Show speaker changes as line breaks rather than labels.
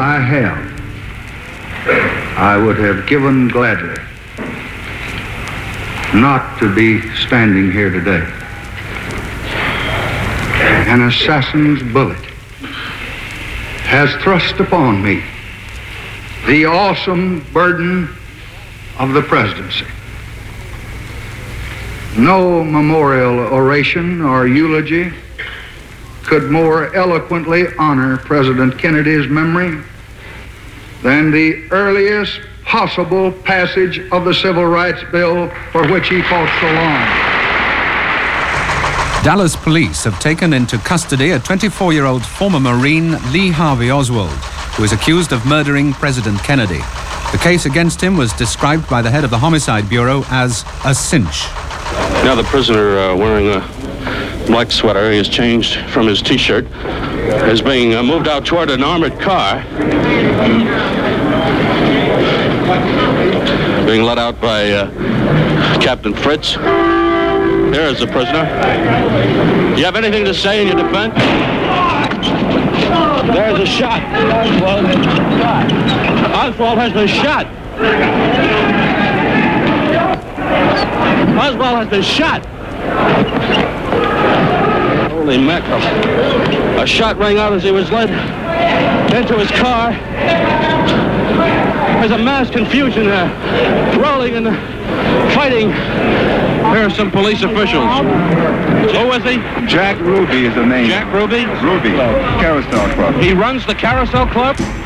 I have, I would have given gladly not to be standing here today. An assassin's bullet has thrust upon me the awesome burden of the presidency. No memorial oration or eulogy could more eloquently honor President Kennedy's memory than the earliest possible passage of the Civil Rights Bill for which he fought so long.
Dallas police have taken into custody a 24-year-old former Marine, Lee Harvey Oswald, who is accused of murdering President Kennedy. The case against him was described by the head of the Homicide Bureau as a cinch.
Now the prisoner wearing a black sweater, he has changed from his T-shirt, is being moved out toward an armored car, being led out by Captain Fritz. There is the prisoner. Do you have anything to say in your defense? There's a shot. Oswald has been shot. Oswald has been shot. Holy mackerel. A shot rang out as he was led into his car. There's a mass confusion there, rolling and fighting. There are some police officials. Who is he?
Jack Ruby is the name.
Jack Ruby?
Ruby, Carousel Club.
He runs the Carousel Club?